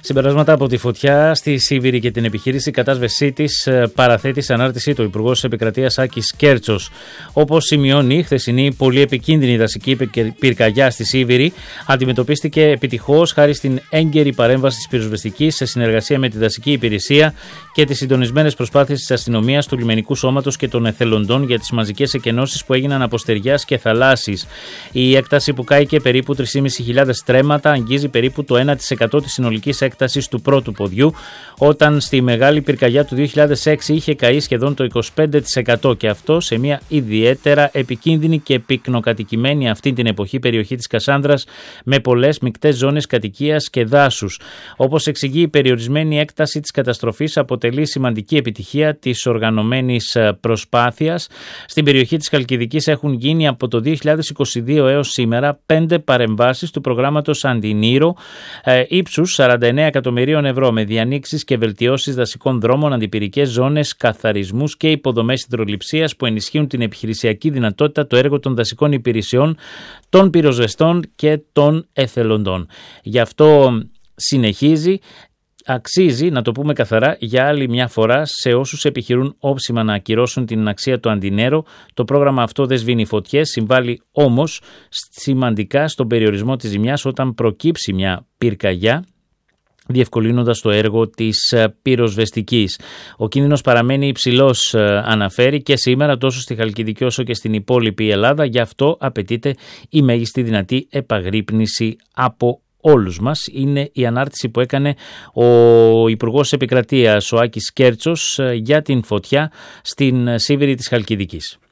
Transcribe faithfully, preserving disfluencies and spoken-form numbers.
Συμπεράσματα από τη φωτιά στη Σίβηρη και την επιχείρηση κατάσβεσή της παραθέτει σε ανάρτησή του Υπουργός Επικρατείας Άκης Κέρτσος. Όπως σημειώνει, η χθεσινή πολύ επικίνδυνη δασική πυρκαγιά στη Σίβηρη αντιμετωπίστηκε επιτυχώς χάρη στην έγκαιρη παρέμβαση της πυροσβεστικής σε συνεργασία με τη δασική υπηρεσία και τις συντονισμένες προσπάθειες της αστυνομίας, του λιμενικού σώματος και των εθελοντών για τις μαζικές εκενώσεις που έγιναν από στεριάς και θαλάσσης. Η έκταση που κάηκε περίπου τρεις χιλιάδες πεντακόσια στρέμματα αγγίζει περίπου το ένα τοις εκατό της συνολικής έκτασης του πρώτου ποδιού, όταν στη μεγάλη πυρκαγιά του δύο χιλιάδες έξι είχε καεί σχεδόν το είκοσι πέντε τοις εκατό, και αυτό σε μια ιδιαίτερα επικίνδυνη και πυκνοκατοικημένη αυτή την εποχή περιοχή της Κασάνδρας με πολλές μικτές ζώνες κατοικίας και δάσους. Όπως εξηγεί, η περιορισμένη έκταση της καταστροφής αποτελεί σημαντική επιτυχία της οργανωμένης προσπάθειας. Στην περιοχή της Χαλκιδικής έχουν γίνει από το δύο χιλιάδες είκοσι δύο έως σήμερα πέντε παρεμβάσεις του προγράμματος Αντινήρο ε, ύψους σαράντα εννέα εκατομμυρίων ευρώ με διανοίξεις και βελτιώσεις δασικών δρόμων, αντιπυρικές ζώνες, καθαρισμούς και υποδομές υδρολειψίας που ενισχύουν την επιχειρησιακή δυνατότητα, το έργο των δασικών υπηρεσιών, των πυροσβεστών και των εθελοντών. Γι' αυτό συνεχίζει. Αξίζει, να το πούμε καθαρά, για άλλη μια φορά σε όσους επιχειρούν όψιμα να ακυρώσουν την αξία του Αντινέρο. Το πρόγραμμα αυτό δεν σβήνει φωτιές, συμβάλλει όμως σημαντικά στον περιορισμό της ζημιάς όταν προκύψει μια πυρκαγιά, διευκολύνοντας το έργο της πυροσβεστικής. Ο κίνδυνος παραμένει υψηλός, αναφέρει, και σήμερα τόσο στη Χαλκιδική όσο και στην υπόλοιπη Ελλάδα. Γι' αυτό απαιτείται η μέγιστη δυνατή επαγρύπνηση από όλους μας. Είναι η ανάρτηση που έκανε ο Υπουργός Επικρατείας, ο Άκης Κέρτσος, για την φωτιά στην Σίβηρη της Χαλκιδικής.